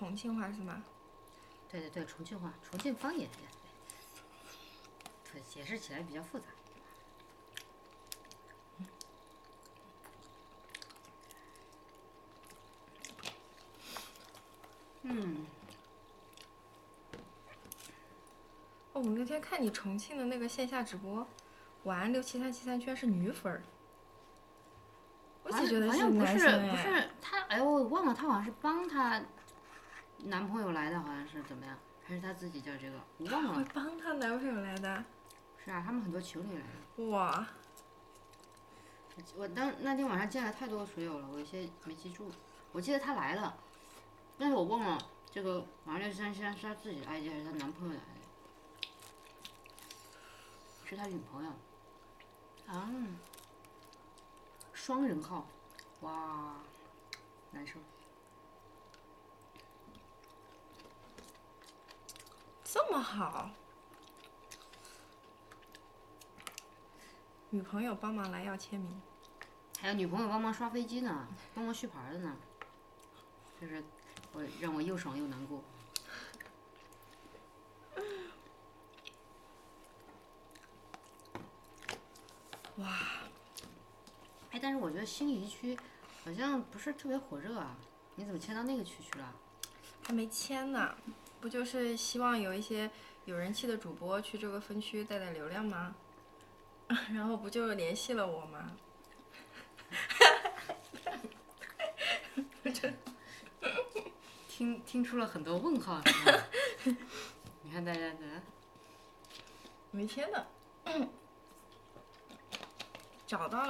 重庆话是吗？ 对对对，重庆话，重庆方言，对，解释起来比较复杂。 哦，我那天看你重庆的那个线下直播，玩67373居然是女粉儿，我一直觉得好像不男是不生哎。 是她，哎，我忘了，她好像是帮她男朋友来的，好像是怎么样？还是她自己叫这个？我忘会了。 帮她男朋友来的？ 是啊，他们很多情侣来的。 哇， 我那天晚上见了太多水友了，我有些没记住。我记得她来了，但是我忘了这个马六三三是她自己的 ID 还是她男朋友的 ID？是她女朋友。啊，双人号，哇，难受。 这么好，女朋友帮忙来要签名， 还有女朋友帮忙刷飞机呢，帮忙续牌的呢，就是让我又爽又难过。 哇！ 哎，但是我觉得新沂区好像不是特别火热啊，你怎么迁到那个区去了？ 还没签呢，不就是希望有一些有人气的主播去这个分区带带流量吗？然后不就联系了我吗？ 听出了很多问号，是吧？你看大家的。 没签呢，找到了。